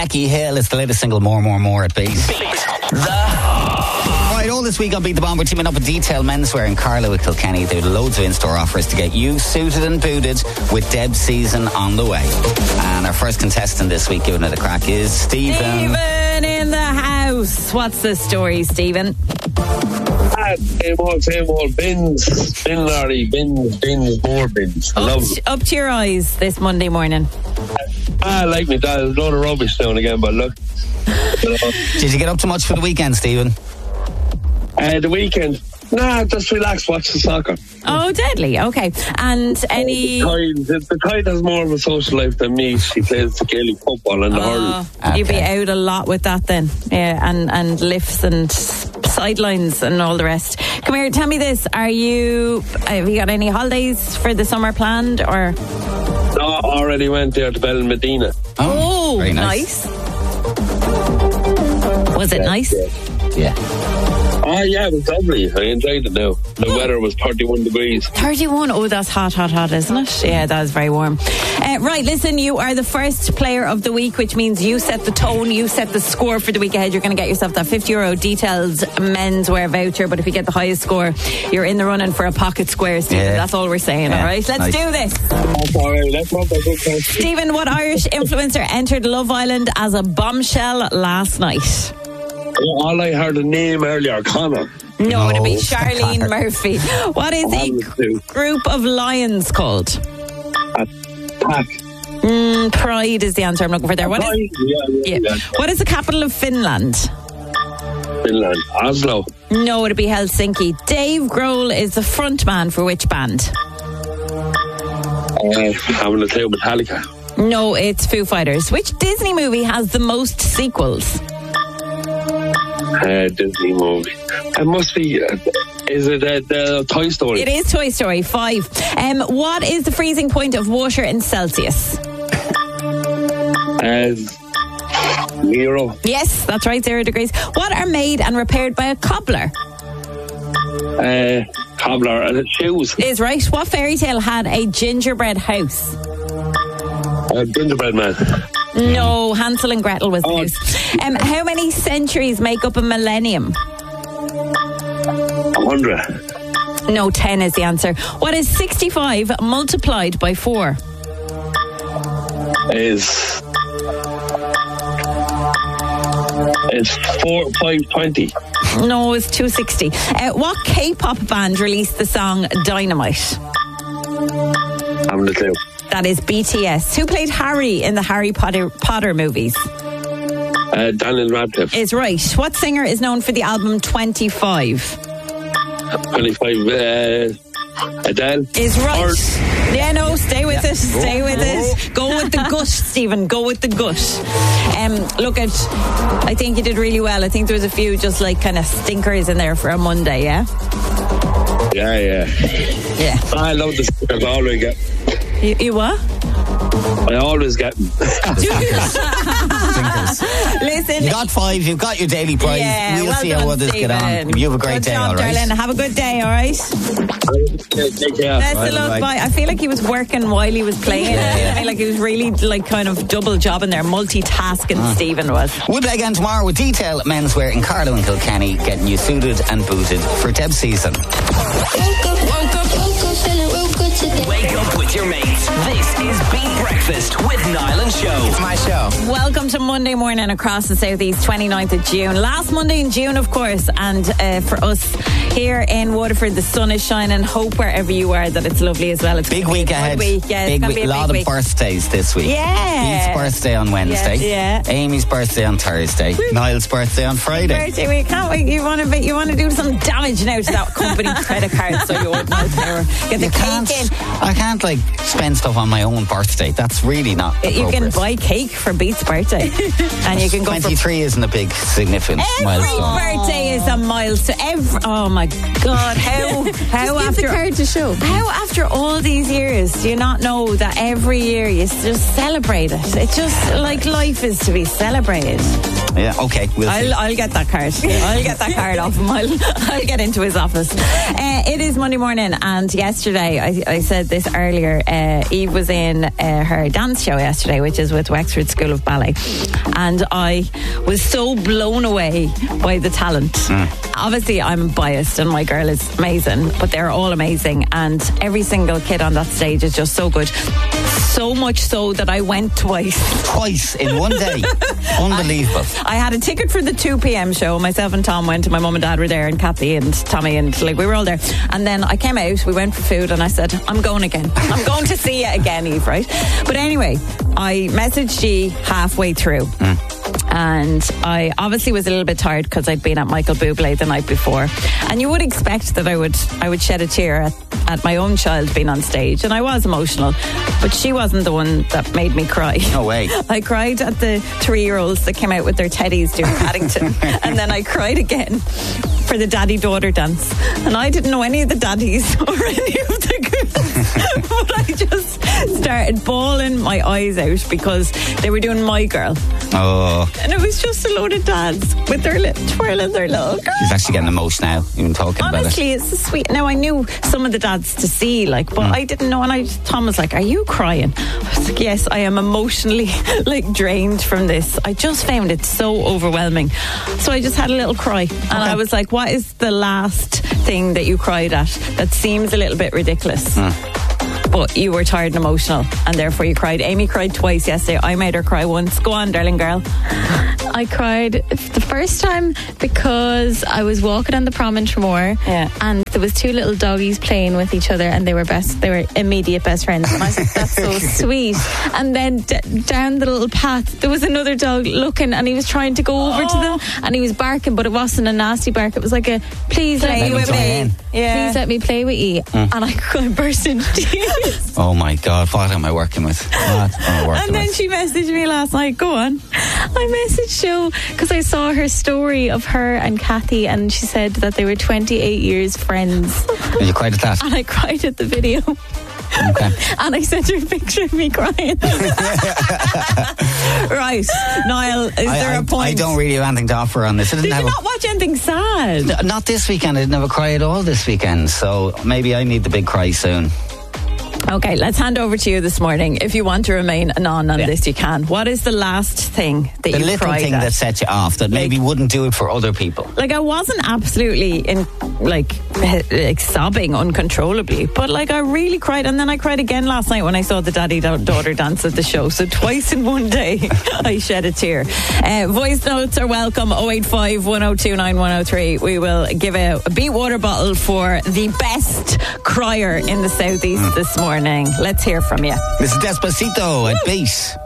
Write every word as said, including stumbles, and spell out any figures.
Becky Hill. It's the latest single, More, More, More at Beat. Beat the... Right, all this week on Beat the Bomb, we're teaming up with Detail Menswear in Carlow with Kilkenny. There are loads of in-store offers to get you suited and booted with Deb season on the way. And our first contestant this week giving it a crack is Stephen. Stephen in the house. What's the story, Stephen? Ah, same old, same old. Bins, bin lorry, bins, bins, more bins. I love Up, up to your eyes this Monday morning. Ah, like me, dad. There's a load of rubbish down again, but look. Did you get up to much for the weekend, Stephen? Uh, the weekend, nah, just relax, watch the soccer. Oh, deadly. Okay. And any... The Tide, the, the Tide has more of a social life than me. She plays the Gaelic football and the hurling. Oh, you'd be out a lot with that then. Yeah, and, and lifts and sidelines and all the rest. Come here, tell me this. Are you... Have you got any holidays for the summer planned, or...? No, I already went there to Bell Medina. Oh, very nice. nice. Was it nice? Yeah. Oh, yeah, it was lovely. I enjoyed it now. The Oh. weather was thirty-one degrees. thirty-one. Oh, that's hot, hot, hot, isn't it? Yeah, that is very warm. Uh, right, listen, you are the first player of the week, which means you set the tone, you set the score for the week ahead. You're going to get yourself that fifty euro Detailed menswear voucher, but if you get the highest score, you're in the running for a pocket square, Stephen. Yeah. That's all we're saying, Yeah. all right? Let's Nice. do this. That's all right. Let's hope that's okay. Stephen, what Irish influencer entered Love Island as a bombshell last night? All I heard the name earlier, Connor. No, it'd be No. Charlene Murphy. What is I a was too. group of lions called? Pack. Mm, Pride is the answer I'm looking for there. What is, Right, yeah, yeah, yeah. yeah. What is the capital of Finland? Finland. Oslo. No, it'd be Helsinki. Dave Grohl is the front man for which band? Uh, having a clue, Metallica. No, it's Foo Fighters. Which Disney movie has the most sequels? Uh, Disney movie. It must be. Uh, is it uh, the Toy Story? It is Toy Story five. Um, what is the freezing point of water in Celsius? Uh, Zero. Yes, that's right, zero degrees. What are made and repaired by a cobbler? Uh, cobbler and shoes. Is right. What fairy tale had a gingerbread house? Uh, gingerbread man. No, Hansel and Gretel was the Oh. house. Um, how many centuries make up a millennium? A hundred. No, ten is the answer. What is sixty-five multiplied by four? Is is four five twenty. No, it's two sixty. Uh, what K-pop band released the song Dynamite? Having a clue. That is B T S. Who played Harry in the Harry Potter, Potter movies? Uh, Daniel Radcliffe. Is right. What singer is known for the album twenty-five? Twenty-five. Uh, Adele. Is right. Or- Yeah, no, stay with it. Stay with it. Go with the gut, Stephen. Go with the gut. Um, look at, I think you did really well. I think there was a few just like kind of stinkers in there for a Monday, yeah? Yeah, yeah. Yeah. I love the stickers. I always get. You, you what? I always get them. Listen. You got five, you've got your daily prize. Yeah, we'll well see done, how others Stephen. get on. You have a great Good day, job, all right? darling. Have a good day, all right? Take care. Best Right, of luck. right. Bye. I feel like he was working while he was playing. Yeah, yeah. I feel like he was really like kind of double jobbing there, multitasking. Ah. Stephen was. We'll play again tomorrow with Detail Menswear in Carlow and Kilkenny, getting you suited and booted for Deb season. Woke up, woke up, woke up, feeling real good today. Wake up with your mates. This is Beat Breakfast with Niall and Show. It's my show. Welcome to Monday morning across the southeast, twenty-ninth of June. Last Monday in June, of course, and uh, for us here in Waterford, the sun is shining. Hope wherever you are that it's lovely as well. It's Big gonna be week a good ahead. Week. Yeah, big it's gonna week. be a lot big of week. birthdays this week. Yeah. Pete's birthday on Wednesday. Yeah, yeah. Amy's birthday on Thursday. Niall's birthday on Friday. Birthday week, can't wait. You want to be, you want to do some damage now to that company credit card, so you wouldn't know there. Get the You cake can't, in. I can't like spend stuff on my own birthday. That's really not You can appropriate. buy cake for Beat's birthday, and you can go for. twenty-three isn't a big significant Every milestone. birthday is a milestone. Every, oh my God! How how Give after the card to show. how after all these years do you not know that every year you just celebrate it? It's just like life is to be celebrated. Yeah, okay. We'll see. I'll, I'll get that card. I'll get that card off him. I'll, I'll get into his office. Uh, it is Monday morning, and yesterday I, I said this earlier. Uh, Eve was in uh, uh, her dance show yesterday, which is with Wexford School of Ballet. And I was so blown away by the talent. Mm. Obviously, I'm biased and my girl is amazing, but they're all amazing. And every single kid on that stage is just so good. So much so that I went twice. Twice in one day? Unbelievable. I, I had a ticket for the two p.m. show. Myself and Tom went, and my mum and dad were there, and Kathy and Tommy, and like we were all there. And then I came out, we went for food, and I said, I'm going again. I'm going to see you again, Eve, right? But anyway, I messaged G halfway through. Mm. And I obviously was a little bit tired because I'd been at Michael Bublé the night before. And you would expect that I would I would shed a tear at, at my own child being on stage. And I was emotional. But she wasn't the one that made me cry. No way. I cried at the three-year-olds that came out with their teddies doing Paddington. And then I cried again for the daddy-daughter dance. And I didn't know any of the daddies or any of the girls. But I just started bawling my eyes out because they were doing My Girl. Oh. And it was just a load of dads with their little twirling their little girl. She's actually getting emotional now, even talking Honestly, about it. Honestly, it's so sweet. Now, I knew some of the dads to see, like, but mm. I didn't know. And I, Tom was like, are you crying? I was like, yes, I am emotionally, like, drained from this. I just found it so overwhelming. So I just had a little cry. And okay. I was like, what is the last thing that you cried at that seems a little bit ridiculous? Mm. But you were tired and emotional, and therefore you cried. Amy cried twice yesterday. I made her cry once. Go on, darling girl. I cried the first time because I was walking on the prom in Tramore, yeah. and there was two little doggies playing with each other, and they were best. They were immediate best friends. And I was like, that's so sweet. And then d- down the little path, there was another dog looking, and he was trying to go over oh. to them, and he was barking, but it wasn't a nasty bark. It was like a please play let with me. Yeah. Please let me play with you. Mm. And I, I burst into tears. Oh my God, what am I working with? What am I working and then with? she messaged me last night. Go on. I messaged Jo because I saw her story of her and Kathy, and she said that they were twenty-eight years friends. And you cried at that? And I cried at the video. Okay. And I sent her a picture of me crying. Right, Niall, is I, there I, a point? I don't really have anything to offer on this. I didn't Did have you a, not watch anything sad? Not this weekend. I didn't have a cry at all this weekend. So maybe I need the big cry soon. Okay, let's hand over to you this morning. If you want to remain anon on yeah. this, you can. What is the last thing that the you cried at? The little thing that set you off that maybe like, wouldn't do it for other people. Like, I wasn't absolutely in, like, like sobbing uncontrollably, but like I really cried, and then I cried again last night when I saw the daddy-daughter dance at the show. So twice in one day, I shed a tear. Uh, voice notes are welcome. oh eight five, one oh two nine, one oh three. We will give a, a beat water bottle for the best crier in the southeast mm. this morning. Let's hear from you. This is Despacito at Beat.